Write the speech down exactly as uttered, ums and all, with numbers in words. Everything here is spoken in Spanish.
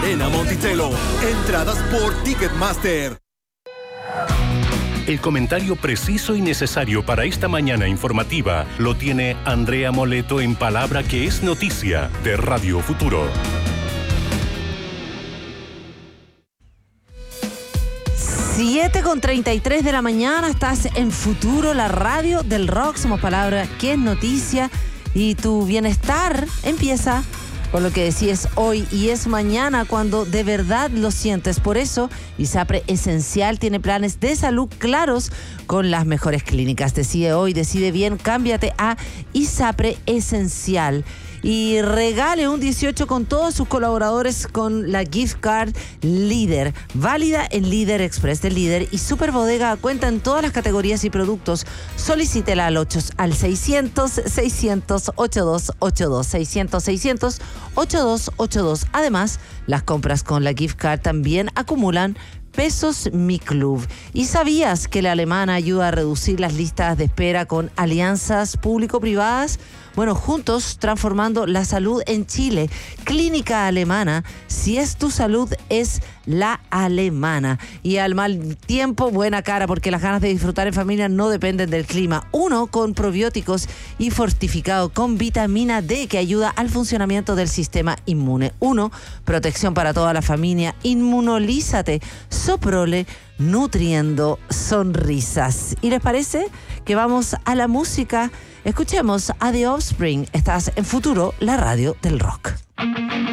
Arena Monticello. Entradas por Ticketmaster. El comentario preciso y necesario para esta mañana informativa lo tiene Andrea Moleto en Palabra que es Noticia de Radio Futuro. siete con treinta y tres de la mañana, estás en Futuro, la radio del rock. Somos Palabra que es Noticia y tu bienestar empieza con lo que decides hoy y es mañana cuando de verdad lo sientes. Por eso, ISAPRE Esencial tiene planes de salud claros con las mejores clínicas. Decide hoy, decide bien, cámbiate a ISAPRE Esencial. Y regale un dieciocho con todos sus colaboradores con la gift card Líder, válida en Líder Express del Líder y Super Bodega. Cuenta en todas las categorías y productos. Solicítela al ocho al seiscientos, seiscientos, ochenta y dos ochenta y dos, seiscientos, seiscientos, ochenta y dos ochenta y dos. Además, las compras con la gift card también acumulan Pesos Mi Club. ¿Y sabías que la alemana ayuda a reducir las listas de espera con alianzas público-privadas? Bueno, juntos transformando la salud en Chile. Clínica Alemana, si es tu salud, es la alemana. Y al mal tiempo, buena cara, porque las ganas de disfrutar en familia no dependen del clima. Uno con probióticos y fortificado con vitamina D que ayuda al funcionamiento del sistema inmune. Uno, protección para toda la familia. Inmunolízate. Soprole, nutriendo sonrisas. ¿Y les parece que vamos a la música? Escuchemos a The Offspring. Estás en Futuro, la radio del rock.